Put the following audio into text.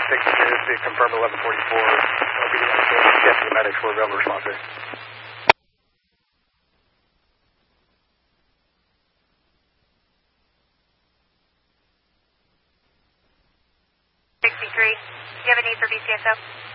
this is confirmed 1144. I'll be getting the medics for available response here. Do you have a need for BCSO?